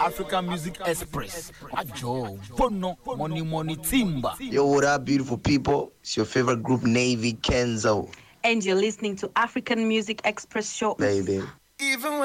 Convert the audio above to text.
African Music Express. Ajo, Bono, Money Timba. Yo, what up, beautiful people? It's your favorite group, Navy Kenzo. And you're listening to African Music Express Show. Baby. Even